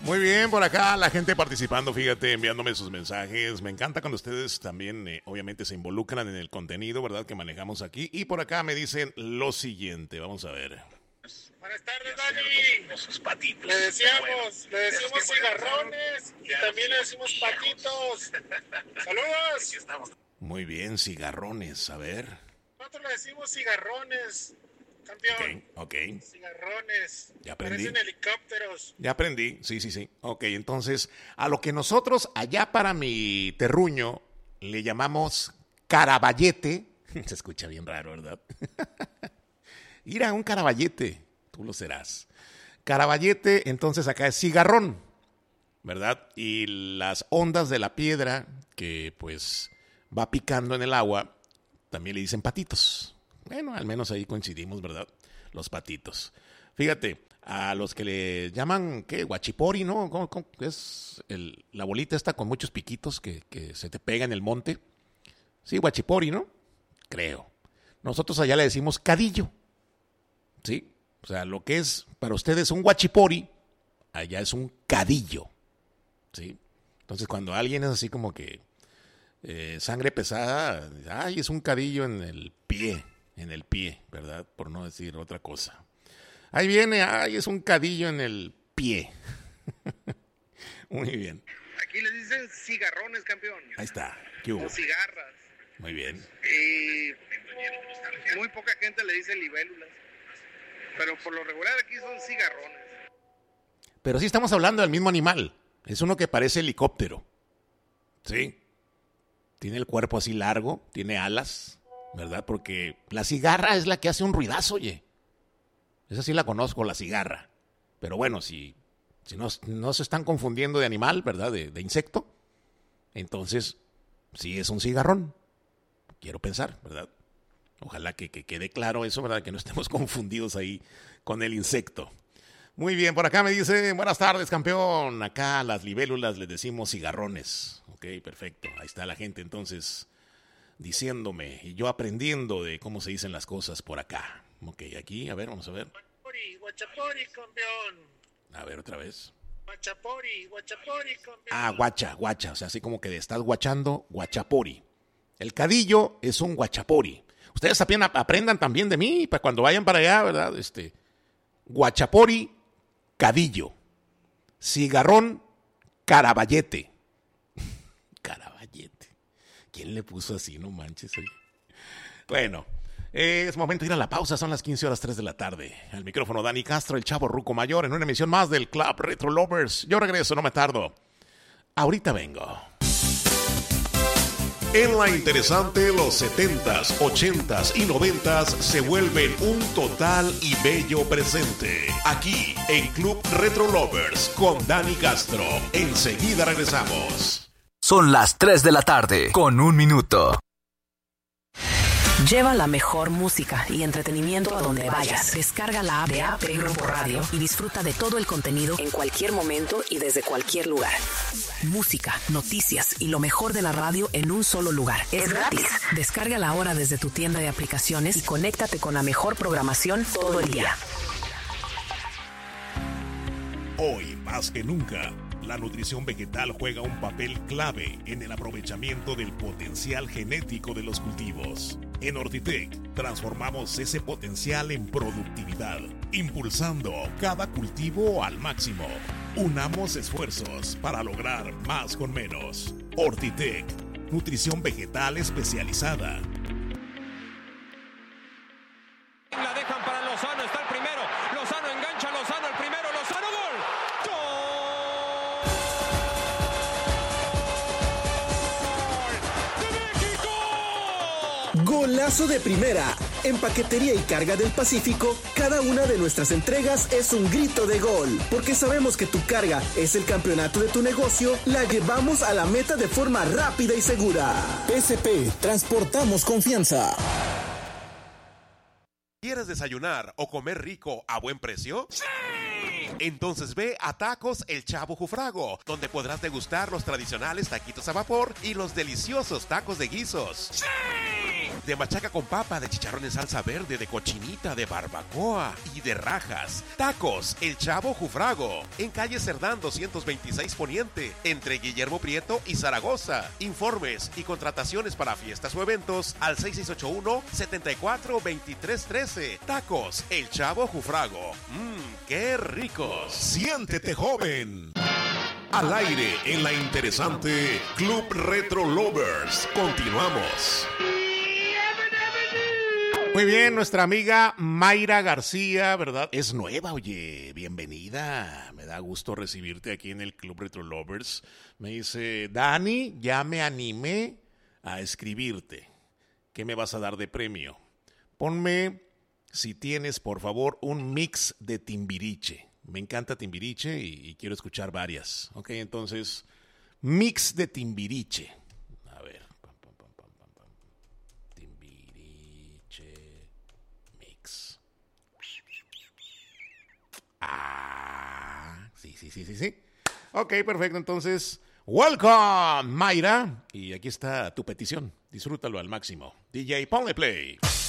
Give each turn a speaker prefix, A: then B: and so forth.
A: Muy bien, por acá la gente participando, fíjate, enviándome sus mensajes. Me encanta cuando ustedes también, obviamente, se involucran en el contenido, ¿verdad?, que manejamos aquí. Y por acá me dicen lo siguiente, vamos a ver.
B: Buenas tardes, Dani. Le decimos cigarrones y también le decimos patitos. ¡Saludos!
A: Muy bien, cigarrones, a ver.
B: Nosotros le decimos cigarrones, campeón.
A: Ok.
B: Cigarrones.
A: Ya aprendí.
B: Parecen helicópteros.
A: Ya aprendí, sí. Ok, entonces, a lo que nosotros allá para mi terruño le llamamos caraballete. Se escucha bien raro, ¿verdad? Ir a un caraballete, tú lo serás. Caraballete, entonces acá es cigarrón, ¿verdad? Y las ondas de la piedra que pues va picando en el agua, también le dicen patitos. Bueno, al menos ahí coincidimos, ¿verdad? Los patitos. Fíjate, a los que le llaman, ¿qué? Guachipori, ¿no? ¿Cómo es la bolita esta con muchos piquitos que se te pega en el monte? Sí, guachipori, ¿no? Creo. Nosotros allá le decimos cadillo. ¿Sí? O sea, lo que es para ustedes un guachipori, allá es un cadillo. ¿Sí? Entonces, cuando alguien es así como que sangre pesada, ay, es un cadillo en el pie, ¿verdad? Por no decir otra cosa. Ahí viene, ay, es un cadillo en el pie. Muy bien.
C: Aquí les dicen cigarrones, campeón.
A: Ahí está. ¿Qué hubo?
C: O cigarras.
A: Muy bien.
C: Y muy poca gente le dice libélulas. Pero por lo regular aquí son cigarrones.
A: Pero sí estamos hablando del mismo animal. Es uno que parece helicóptero. Sí. Tiene el cuerpo así largo, tiene alas, ¿verdad? Porque la cigarra es la que hace un ruidazo, oye. Esa sí la conozco, la cigarra. Pero bueno, si no se están confundiendo de animal, ¿verdad? De insecto. Entonces, sí es un cigarrón. Quiero pensar, ¿verdad? Ojalá que quede claro eso, ¿verdad? Que no estemos confundidos ahí con el insecto. Muy bien, por acá me dice, buenas tardes, campeón. Acá a las libélulas les decimos cigarrones. Ok, perfecto. Ahí está la gente entonces diciéndome y yo aprendiendo de cómo se dicen las cosas por acá. Ok, aquí, a ver, vamos a ver.
B: Guachapori, campeón.
A: A ver, otra vez.
B: Guachapori, campeón.
A: Ah, guacha. O sea, así como que estás guachando, guachapori. El cadillo es un guachapori. Ustedes aprendan también de mí para cuando vayan para allá, ¿verdad? Guachapori, cadillo. Cigarrón, caraballete. Caraballete. ¿Quién le puso así? No manches. Oye. Bueno, es momento de ir a la pausa. Son las 15:03 de la tarde. Al micrófono Dani Castro, el chavo ruco mayor, en una emisión más del Club Retro Lovers. Yo regreso, no me tardo. Ahorita vengo. En la interesante, los 70s, 80s y 90s se vuelven un total y bello presente. Aquí, en Club Retro Lovers, con Dani Castro. Enseguida regresamos.
D: Son las 3 de la tarde, con 1 minuto.
E: Lleva la mejor música y entretenimiento a donde vayas. Descarga la app de AP Grupo Radio y disfruta de todo el contenido en cualquier momento y desde cualquier lugar. Música, noticias y lo mejor de la radio en un solo lugar. Es gratis. Descárgala ahora desde tu tienda de aplicaciones y conéctate con la mejor programación todo el día.
A: Hoy, más que nunca, la nutrición vegetal juega un papel clave en el aprovechamiento del potencial genético de los cultivos. En Ortitec, transformamos ese potencial en productividad, impulsando cada cultivo al máximo. Unamos esfuerzos para lograr más con menos. Ortitec, nutrición vegetal especializada.
F: La dejan para Lozano, está el primero. Lozano engancha, Lozano el primero, Lozano, gol.
G: Golazo de primera. En Paquetería y Carga del Pacífico, cada una de nuestras entregas es un grito de gol. Porque sabemos que tu carga es el campeonato de tu negocio, la llevamos a la meta de forma rápida y segura. PSP, transportamos confianza.
A: ¿Quieres desayunar o comer rico a buen precio? ¡Sí! Entonces ve a Tacos El Chavo Jufrago, donde podrás degustar los tradicionales taquitos a vapor y los deliciosos tacos de guisos. ¡Sí!
H: de machaca con papa, de chicharrón en salsa verde, de cochinita, de barbacoa y de rajas. Tacos El Chavo Jufrago, en calle Cerdán 226 Poniente, entre Guillermo Prieto y Zaragoza. Informes y contrataciones para fiestas o eventos al 6681-742313. Tacos El Chavo Jufrago. ¡Qué ricos!
A: Siéntete joven. Al aire en la interesante Club Retro Lovers. Continuamos. Muy bien, nuestra amiga Mayra García, ¿verdad? Es nueva, oye, bienvenida. Me da gusto recibirte aquí en el Club Retro Lovers. Me dice, Dani, ya me animé a escribirte. ¿Qué me vas a dar de premio? Ponme, si tienes, por favor, un mix de Timbiriche. Me encanta Timbiriche y quiero escuchar varias. Ok, entonces, mix de Timbiriche. A ver. Timbiriche mix. Sí. Ok, perfecto. Entonces, welcome, Mayra. Y aquí está tu petición. Disfrútalo al máximo. DJ, ponle play.